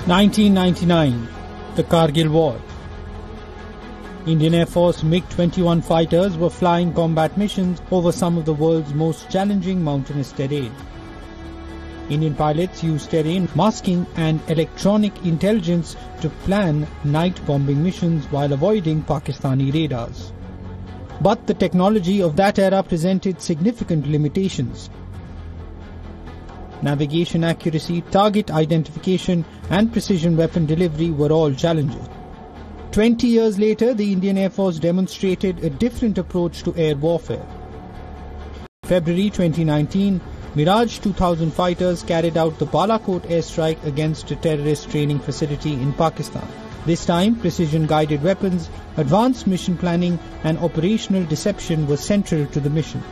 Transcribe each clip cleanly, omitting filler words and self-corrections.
1999, the Kargil War. Indian Air Force MiG-21 fighters were flying combat missions over some of the world's most challenging mountainous terrain. Indian pilots used terrain masking and electronic intelligence to plan night bombing missions while avoiding Pakistani radars. But the technology of that era presented significant limitations. Navigation accuracy, target identification and precision weapon delivery were all challenges. 20 years later, the Indian Air Force demonstrated a different approach to air warfare. February 2019, Mirage 2000 fighters carried out the Balakot airstrike against a terrorist training facility in Pakistan. This time, precision-guided weapons, advanced mission planning and operational deception were central to the mission.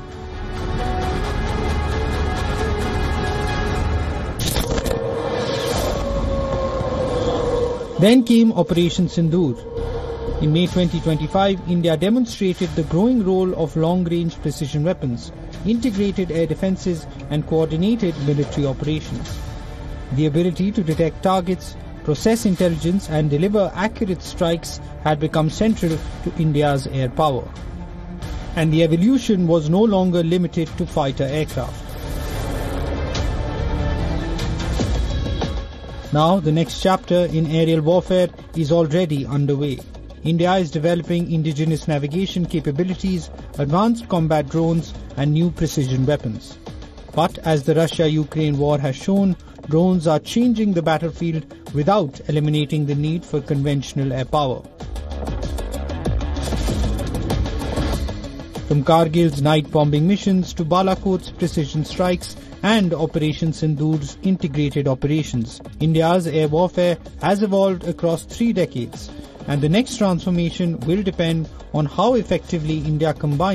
Then came Operation Sindoor. In May 2025, India demonstrated the growing role of long-range precision weapons, integrated air defences and coordinated military operations. The ability to detect targets, process intelligence and deliver accurate strikes had become central to India's air power. And the evolution was no longer limited to fighter aircraft. Now, the next chapter in aerial warfare is already underway. India is developing indigenous navigation capabilities, advanced combat drones and new precision weapons. But as the Russia-Ukraine war has shown, drones are changing the battlefield without eliminating the need for conventional air power. From Kargil's night bombing missions to Balakot's precision strikes and Operation Sindoor's integrated operations, India's air warfare has evolved across 3 decades, and the next transformation will depend on how effectively India combines